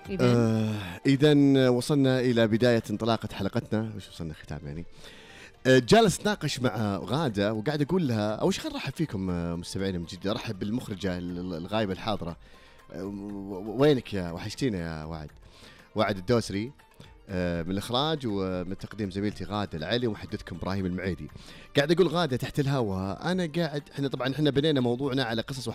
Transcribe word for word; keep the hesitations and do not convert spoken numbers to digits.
آه إذن وصلنا إلى بداية انطلاقة حلقتنا. وش وصلنا ختام يعني. آه جالس ناقش مع غادة وقاعد أقول لها أول شيء خلينا نرحب فيكم آه مستمعين من جدة. أرحب بالمخرجة الغايبة الحاضرة. آه وينك يا وحشتينا يا وعد وعد الدوسري آه من الإخراج ومن تقديم زميلتي غادة العلي ومحدثكم إبراهيم المعيدي. قاعد أقول غادة تحت الهواء أنا قاعد. إحنا طبعا إحنا بنينا موضوعنا على قصص